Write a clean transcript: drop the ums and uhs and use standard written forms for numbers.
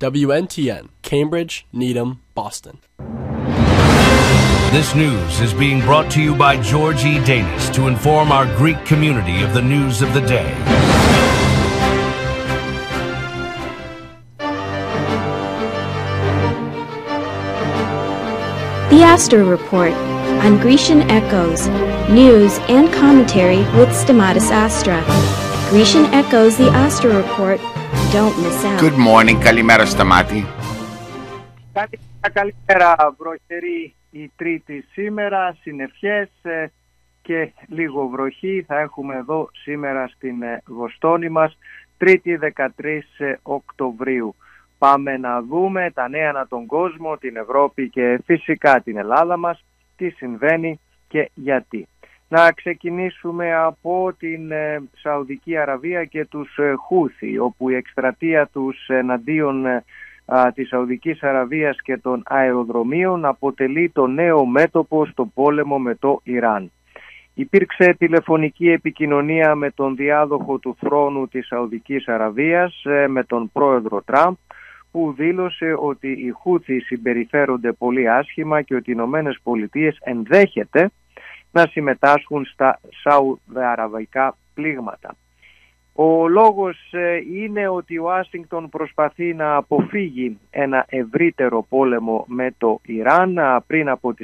WNTN, Cambridge, Needham, Boston. This news is being brought to you by George E. Danis to inform our Greek community of the news of the day. The Astro Report on Grecian Echoes, news and commentary with Stamatis Astra. Grecian Echoes, the Astro Report. Don't miss out. Good morning. Καλημέρα Σταμάτη. Καλημέρα, βροχερή η Τρίτη σήμερα, συννεφιές και λίγο βροχή θα έχουμε εδώ σήμερα στην Βοστόνη μας, Τρίτη 13 Οκτωβρίου. Πάμε να δούμε τα νέα ανά τον κόσμο, την Ευρώπη και φυσικά την Ελλάδα μας, τι συμβαίνει και γιατί. Να ξεκινήσουμε από την Σαουδική Αραβία και τους Χούθι, όπου η εκστρατεία τους εναντίον της Σαουδικής Αραβίας και των αεροδρομίων αποτελεί το νέο μέτωπο στο πόλεμο με το Ιράν. Υπήρξε τηλεφωνική επικοινωνία με τον διάδοχο του θρόνου της Σαουδικής Αραβίας, με τον πρόεδρο Τραμπ, που δήλωσε ότι οι Χούθι συμπεριφέρονται πολύ άσχημα και ότι οι Ηνωμένες Πολιτείες ενδέχεται να συμμετάσχουν στα σαουδαραβικά πλήγματα. Ο λόγος είναι ότι ο Ουάσιγκτον προσπαθεί να αποφύγει ένα ευρύτερο πόλεμο με το Ιράν πριν από τις